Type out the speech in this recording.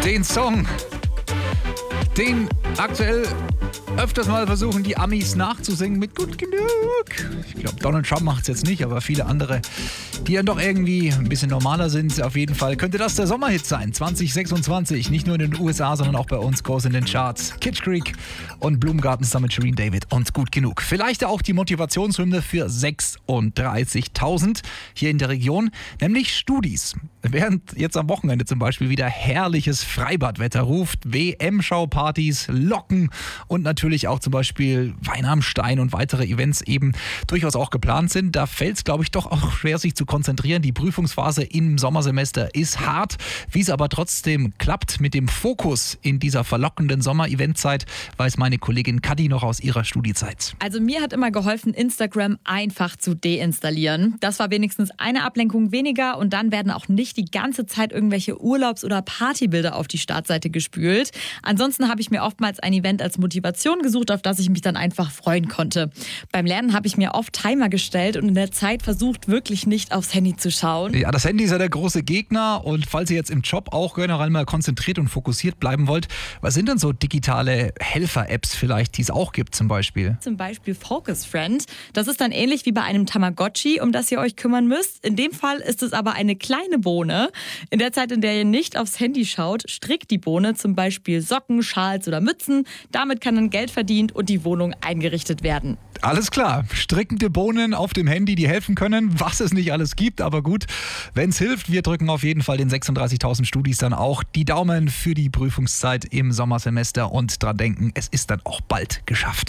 Den Song, den aktuell öfters mal versuchen die Amis nachzusingen mit gut genug. Ich glaube, Donald Trump macht es jetzt nicht, aber viele andere, die dann doch irgendwie ein bisschen normaler sind. Auf jeden Fall könnte das der Sommerhit sein, 2026. Nicht nur in den USA, sondern auch bei uns groß in den Charts. Kitsch Creek und Blumengarten zusammen mit Shireen David und gut genug. Vielleicht auch die Motivationshymne für 36.000 hier in der Region, nämlich Studis. Während jetzt am Wochenende zum Beispiel wieder herrliches Freibadwetter ruft, WM-Schaupartys, Locken und natürlich auch zum Beispiel Wein am Stein und weitere Events eben durchaus auch geplant sind. Da fällt es, glaube ich, doch auch schwer, sich zu konzentrieren. Die Prüfungsphase im Sommersemester ist hart. Wie es aber trotzdem klappt mit dem Fokus in dieser verlockenden Sommer-Eventzeit, weiß meine Kollegin Kadi noch aus ihrer Studiezeit. Also mir hat immer geholfen, Instagram einfach zu deinstallieren. Das war wenigstens eine Ablenkung weniger und dann werden auch nicht die ganze Zeit irgendwelche Urlaubs- oder Partybilder auf die Startseite gespült. Ansonsten habe ich mir oftmals ein Event als Motivation gesucht, auf das ich mich dann einfach freuen konnte. Beim Lernen habe ich mir oft Timer gestellt und in der Zeit versucht, wirklich nicht aufs Handy zu schauen. Ja, das Handy ist ja der große Gegner und falls ihr jetzt im Job auch generell mal konzentriert und fokussiert bleiben wollt, was sind denn so digitale Helfer-Apps vielleicht, die es auch gibt zum Beispiel? Zum Beispiel Focus Friend. Das ist dann ähnlich wie bei einem Tamagotchi, um das ihr euch kümmern müsst. In dem Fall ist es aber eine kleine Bohne. In der Zeit, in der ihr nicht aufs Handy schaut, strickt die Bohne zum Beispiel Socken, Schals oder Mützen. Damit kann dann Geld verdient und die Wohnung eingerichtet werden. Alles klar, strickende Bohnen auf dem Handy, die helfen können, was es nicht alles gibt, aber gut, wenn es hilft, wir drücken auf jeden Fall den 36.000 Studis dann auch die Daumen für die Prüfungszeit im Sommersemester und dran denken, es ist dann auch bald geschafft.